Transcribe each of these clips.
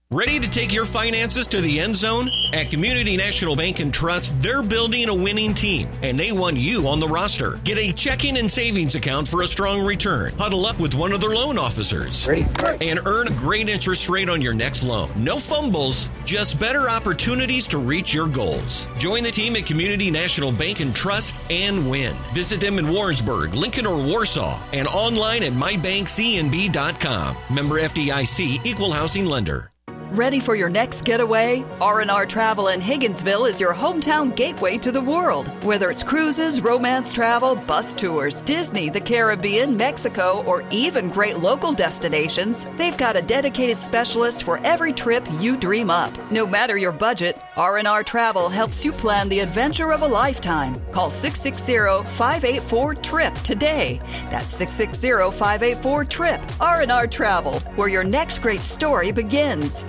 Ready to take your finances to the end zone? At Community National Bank and Trust, they're building a winning team, and they want you on the roster. Get a checking and savings account for a strong return. Huddle up with one of their loan officers. And earn a great interest rate on your next loan. No fumbles, just better opportunities to reach your goals. Join the team at Community National Bank and Trust and win. Visit them in Warrensburg, Lincoln, or Warsaw, and online at mybankcnb.com. Member FDIC, Equal Housing Lender. Ready for your next getaway? R&R Travel in Higginsville is your hometown gateway to the world. Whether it's cruises, romance travel, bus tours, Disney, the Caribbean, Mexico, or even great local destinations, they've got a dedicated specialist for every trip you dream up. No matter your budget, R&R Travel helps you plan the adventure of a lifetime. Call 660-584-TRIP today. That's 660-584-TRIP. R&R Travel, where your next great story begins.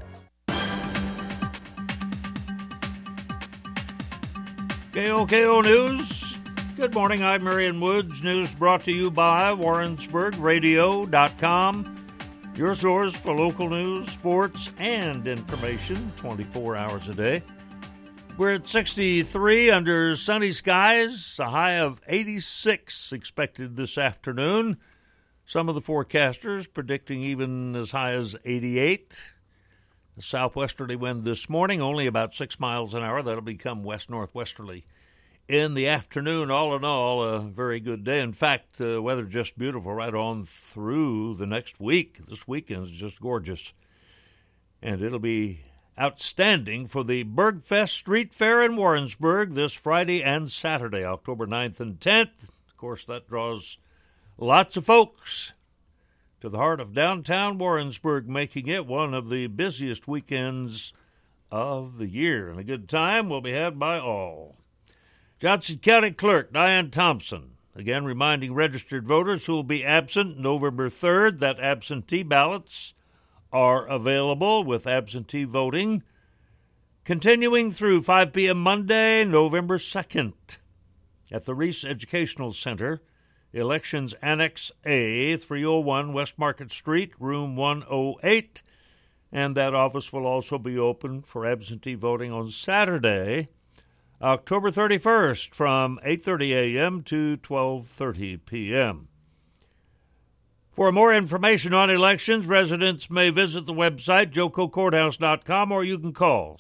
KOKO News. Good morning, I'm Marion Woods. News brought to you by WarrensburgRadio.com. Your source for local news, sports, and information 24 hours a day. We're at 63 under sunny skies, a high of 86 expected this afternoon. Some of the forecasters predicting even as high as 88. A southwesterly wind this morning, only about 6 miles an hour. That'll become west-northwesterly in the afternoon. All in all, a very good day. In fact, the weather just beautiful right on through the next week. This weekend's just gorgeous. And it'll be outstanding for the Bergfest Street Fair in Warrensburg this Friday and Saturday, October 9th and 10th. Of course, that draws lots of folks to the heart of downtown Warrensburg, making it one of the busiest weekends of the year. And a good time will be had by all. Johnson County Clerk Diane Thompson, again reminding registered voters who will be absent November 3rd that absentee ballots are available with absentee voting continuing through 5 p.m. Monday, November 2nd at the Reese Educational Center, Elections Annex A, 301 West Market Street, room 108. And that office will also be open for absentee voting on Saturday, October 31st, from 8:30 a.m. to 12:30 p.m. For more information on elections, residents may visit the website, jococourthouse.com, or you can call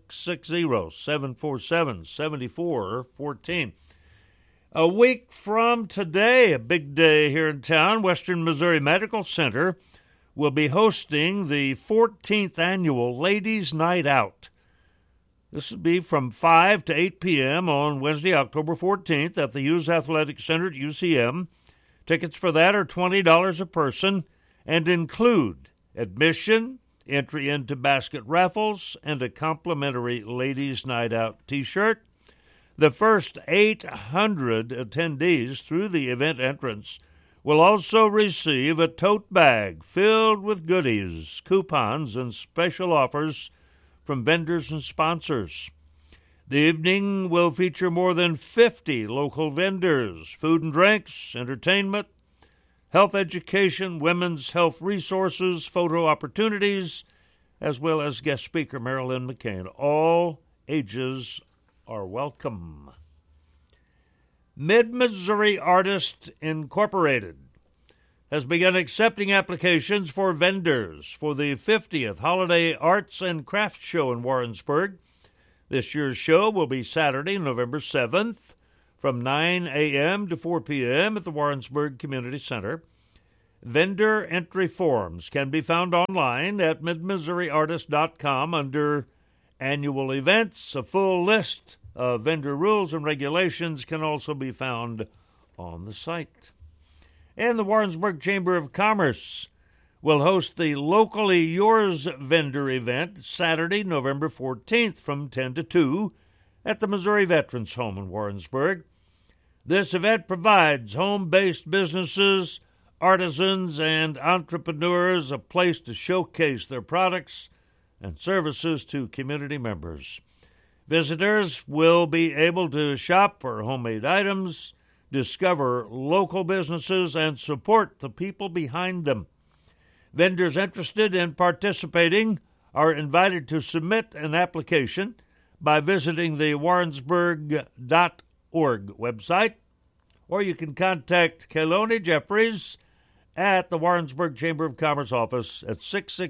660-747-7414. A week from today, a big day here in town, Western Missouri Medical Center will be hosting the 14th annual Ladies' Night Out. This will be from 5 to 8 p.m. on Wednesday, October 14th at the Hughes Athletic Center at UCM. Tickets for that are $20 a person and include admission, entry into basket raffles, and a complimentary Ladies' Night Out T-shirt. The first 800 attendees through the event entrance will also receive a tote bag filled with goodies, coupons, and special offers from vendors and sponsors. The evening will feature more than 50 local vendors, food and drinks, entertainment, health education, women's health resources, photo opportunities, as well as guest speaker Marilyn McCain. All ages are welcome. Mid-Missouri Artists Incorporated has begun accepting applications for vendors for the 50th Holiday Arts and Crafts Show in Warrensburg. This year's show will be Saturday, November 7th, from 9 a.m. to 4 p.m. at the Warrensburg Community Center. Vendor entry forms can be found online at midmissouriartist.com under Annual Events. A full list of vendor rules and regulations can also be found on the site. And the Warrensburg Chamber of Commerce will host the Locally Yours vendor event Saturday, November 14th from 10 to 2 at the Missouri Veterans Home in Warrensburg. This event provides home-based businesses, artisans, and entrepreneurs a place to showcase their products and services to community members. Visitors will be able to shop for homemade items, discover local businesses, and support the people behind them. Vendors interested in participating are invited to submit an application by visiting the Warrensburg.org website, or you can contact Kelowna Jeffries at the Warrensburg Chamber of Commerce office at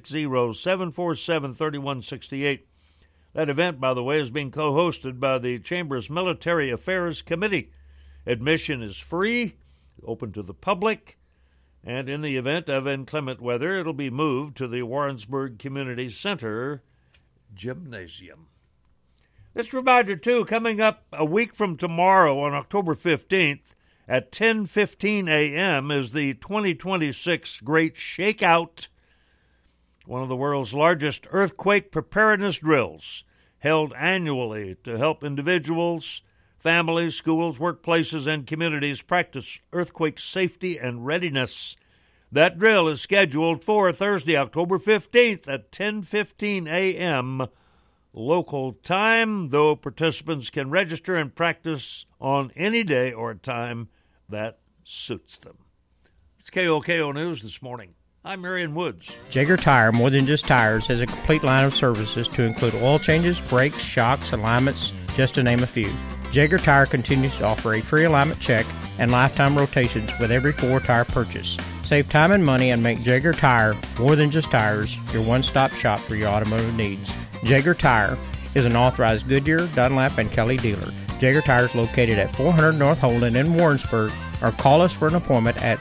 660-747-3168. That event, by the way, is being co-hosted by the Chamber's Military Affairs Committee. Admission is free, open to the public, and in the event of inclement weather, it'll be moved to the Warrensburg Community Center Gymnasium. This reminder, too, coming up a week from tomorrow on October 15th at 10:15 a.m. is the 2026 Great Shakeout, one of the world's largest earthquake preparedness drills, held annually to help individuals, families, schools, workplaces, and communities practice earthquake safety and readiness. That drill is scheduled for Thursday, October 15th at 10:15 a.m. local time, though participants can register and practice on any day or time that suits them. It's KOKO News this morning. I'm Marion Woods. Jaeger Tire, more than just tires, has a complete line of services to include oil changes, brakes, shocks, alignments, just to name a few. Jaeger Tire continues to offer a free alignment check and lifetime rotations with every 4-tire purchase. Save time and money and make Jaeger Tire, more than just tires, your one-stop shop for your automotive needs. Jaeger Tire is an authorized Goodyear, Dunlap, and Kelly dealer. Jaeger Tire is located at 400 North Holden in Warrensburg, or call us for an appointment at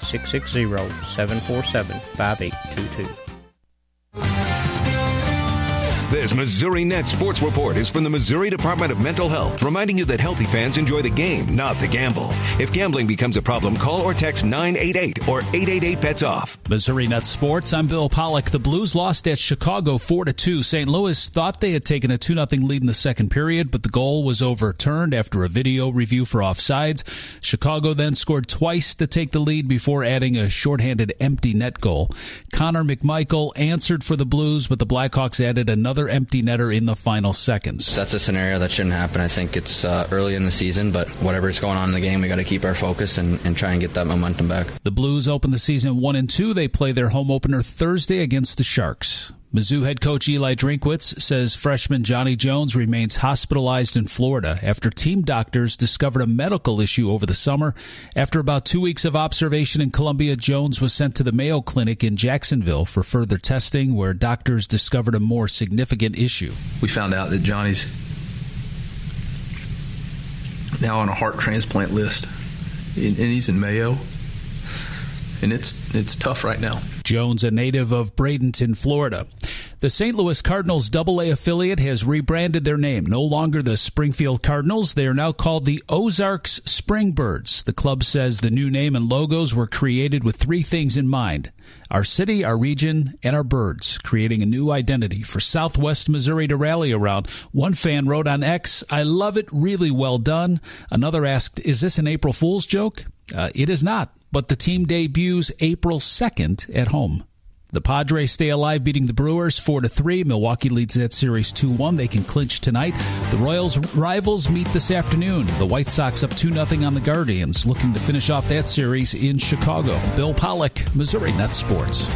660-747-5822. This Missouri Net Sports Report is from the Missouri Department of Mental Health, reminding you that healthy fans enjoy the game, not the gamble. If gambling becomes a problem, call or text 988 or 888-BETS-OFF. Missouri Net Sports, I'm Bill Pollock. The Blues lost at Chicago 4-2. St. Louis thought they had taken a 2-0 lead in the second period, but the goal was overturned after a video review for offsides. Chicago then scored twice to take the lead before adding a shorthanded empty net goal. Connor McMichael answered for the Blues, but the Blackhawks added another empty netter in the final seconds. That's a scenario that shouldn't happen. I think it's early in the season, but whatever's going on in the game, we got to keep our focus and try and get that momentum back. The Blues open the season 1-2. They play their home opener Thursday against the Sharks. Mizzou head coach Eli Drinkwitz says freshman Johnny Jones remains hospitalized in Florida after team doctors discovered a medical issue over the summer. After about 2 weeks of observation in Columbia, Jones was sent to the Mayo Clinic in Jacksonville for further testing, where doctors discovered a more significant issue. We found out that Johnny's now on a heart transplant list, and he's in Mayo, and it's tough right now. Jones, a native of Bradenton, Florida. The St. Louis Cardinals AA affiliate has rebranded their name. No longer the Springfield Cardinals, they are now called the Ozarks Springbirds. The club says the new name and logos were created with 3 things in mind: our city, our region, and our birds, creating a new identity for Southwest Missouri to rally around. One fan wrote on X, "I love it, really well done." Another asked, "Is this an April Fool's joke?" It is not, but the team debuts April 2nd at home. The Padres stay alive, beating the Brewers 4-3. Milwaukee leads that series 2-1. They can clinch tonight. The Royals' rivals meet this afternoon. The White Sox up 2-0 on the Guardians, looking to finish off that series in Chicago. Bill Pollock, Missouri Net Sports.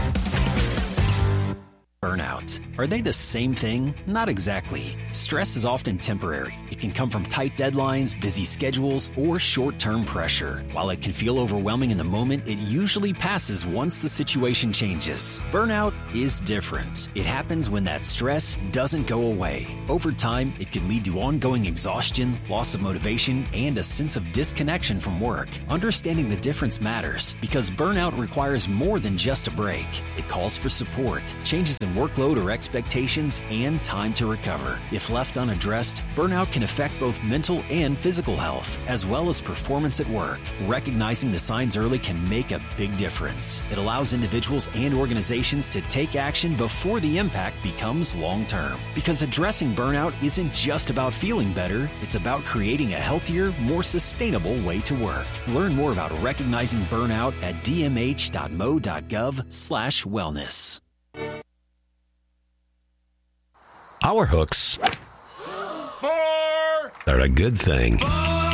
Burnout. Are they the same thing? Not exactly. Stress is often temporary. It can come from tight deadlines, busy schedules, or short-term pressure. While it can feel overwhelming in the moment, it usually passes once the situation changes. Burnout is different. It happens when that stress doesn't go away. Over time, it can lead to ongoing exhaustion, loss of motivation, and a sense of disconnection from work. Understanding the difference matters, because burnout requires more than just a break. It calls for support, changes in workload or expectations, and time to recover. If left unaddressed, burnout can affect both mental and physical health, as well as performance at work. Recognizing the signs early can make a big difference. It allows individuals and organizations to take action before the impact becomes long-term. Because addressing burnout isn't just about feeling better, it's about creating a healthier, more sustainable way to work. Learn more about recognizing burnout at dmh.mo.gov/wellness. Our hooks are a good thing.